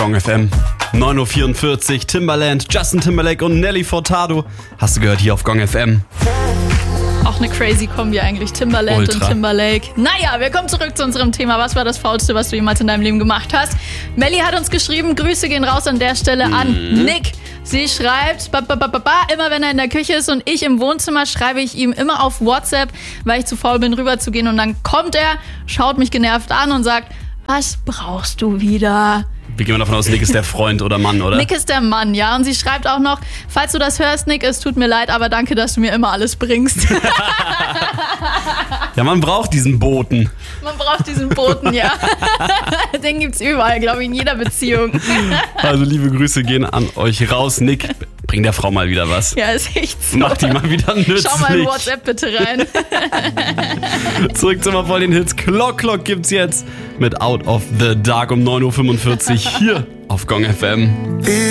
Gong FM. 9.44 Uhr, Timbaland, Justin Timberlake und Nelly Furtado. Hast du gehört hier auf Gong FM. Auch eine crazy Kombi eigentlich, Timbaland Ultra. und Timberlake. Naja, wir kommen zurück zu unserem Thema. Was war das Faulste, was du jemals in deinem Leben gemacht hast? Melli hat uns geschrieben, Grüße gehen raus an der Stelle an Nick. Sie schreibt, immer wenn er in der Küche ist und ich im Wohnzimmer, schreibe ich ihm immer auf WhatsApp, weil ich zu faul bin, rüberzugehen. Und dann kommt er, schaut mich genervt an und sagt, was brauchst du wieder? Wir gehen davon aus, Nick ist der Freund oder Mann, oder? Nick ist der Mann, ja. Und sie schreibt auch noch, falls du das hörst, Nick, es tut mir leid, aber danke, dass du mir immer alles bringst. Ja, man braucht diesen Boten. Man braucht diesen Boten, ja. Den gibt's überall, glaube ich, in jeder Beziehung. Also liebe Grüße gehen an euch raus. Nick, bring der Frau mal wieder was. Ja, ist echt so. Mach die mal wieder nützlich. Schau mal in WhatsApp bitte rein. Zurück zum Voll den Hits. Clock gibt's jetzt mit Out of the Dark um 9.45 Uhr hier auf Gong FM.